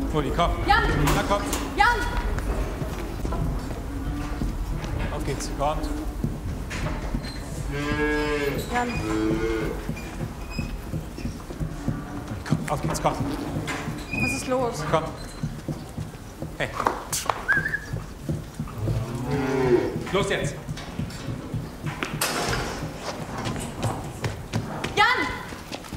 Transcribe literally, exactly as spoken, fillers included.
Uli, komm. Jan! Na komm. Jan! Auf geht's. Kommt. Jan. Komm, auf geht's, komm. Was ist los? Komm. Hey. Los jetzt.